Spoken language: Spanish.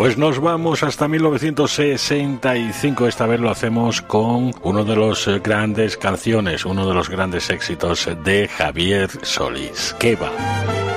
Pues nos vamos hasta 1965. Esta vez lo hacemos con uno de los grandes canciones, uno de los grandes éxitos de Javier Solís. ¿Qué va?